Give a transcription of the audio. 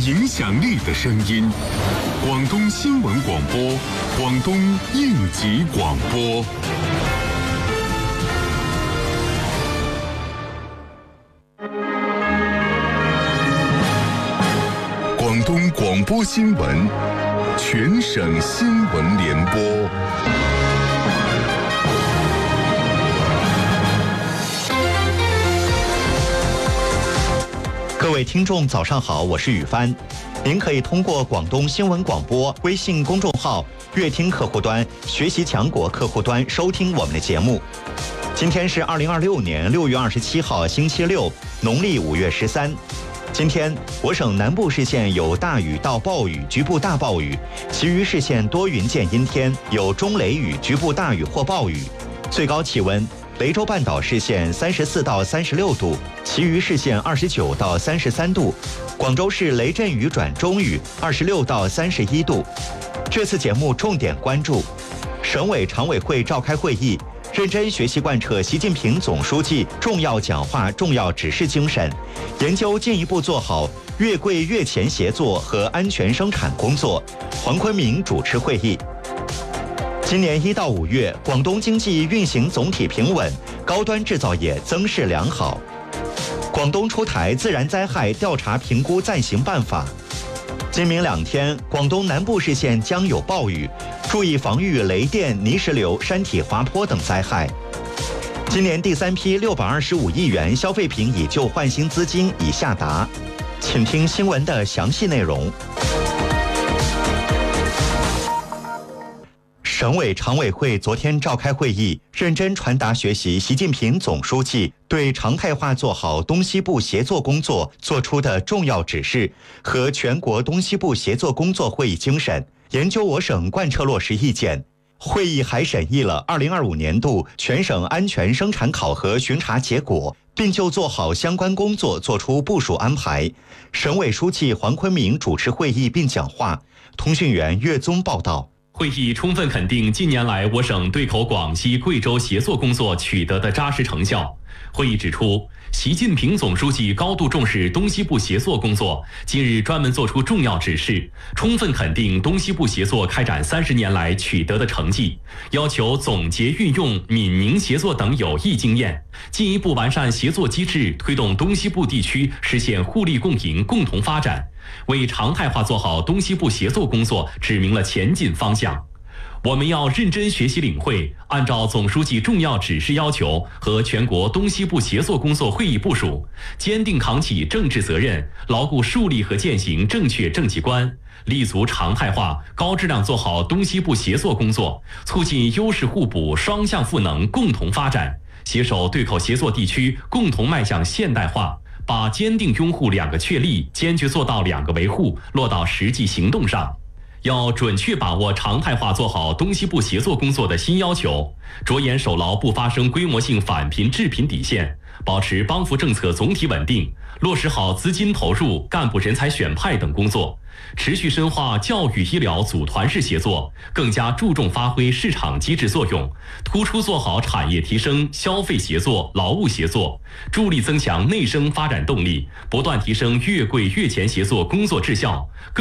影响力的声音，广东新闻广播，广东应急广播。广东广播新闻，全省新闻联播。 各位听众早上好，我是宇帆。您可以通过广东新闻广播微信公众号、乐听客户端、学习强国客户端收听我们的节目。今天是2026年6月27号星期六，农历5月13。今天我省南部市县有大雨到暴雨，局部大暴雨，其余市县多云见阴天，有中雷雨，局部大雨或暴雨。最高气温，雷州半岛市县34到36度，其余市县29到33度。广州市雷阵雨转中雨，26到31度。这次节目重点关注：省委常委会召开会议，认真学习贯彻习近平总书记重要讲话、重要指示精神，研究进一步做好越柜越前协作和安全生产工作。黄坤明主持会议。今年1到5月，广东经济运行总体平稳，高端制造业增势良好。广东出台自然灾害调查评估暂行办法。今明2天，广东南部市县将有暴雨，注意防御雷电、泥石流、山体滑坡等灾害。今年第3批625亿元消费品以旧换新资金已下达，请听新闻的详细内容。省委常委会昨天召开会议，认真传达学习习近平总书记对常态化做好东西部协作工作作出的重要指示和全国东西部协作工作会议精神，研究我省贯彻落实意见。会议还审议了2025年度全省安全生产考核巡查结果，并就做好相关工作作出部署安排。省委书记黄坤明主持会议并讲话。通讯员岳宗报道。 会议充分肯定近年来我省对口广西、贵州协作工作取得的扎实成效。会议指出，习近平总书记高度重视东西部协作工作，近日专门作出重要指示，充分肯定东西部协作开展30年来取得的成绩，要求总结运用闽宁协作等有益经验，进一步完善协作机制，推动东西部地区实现互利共赢、共同发展，为常态化做好东西部协作工作指明了前进方向。我们要认真学习领会，按照总书记重要指示要求和全国东西部协作工作会议部署，坚定扛起政治责任，牢固树立和践行正确政绩观，立足常态化、高质量做好东西部协作工作，促进优势互补、双向赋能共同发展，携手对口协作地区共同迈向现代化，把坚定拥护2个确立、坚决做到2个维护落到实际行动上。要准确把握常态化做好东西部协作工作的新要求，着眼守牢不发生规模性返贫致贫底线，保持帮扶政策总体稳定，落实好资金投入、干部人才选派等工作，持续深化教育医疗组团式协作，更加注重发挥市场机制作用，突出做好产业提升、消费协作、劳务协作，助力增强内生发展动力，不断提升越柜越前协作工作质效。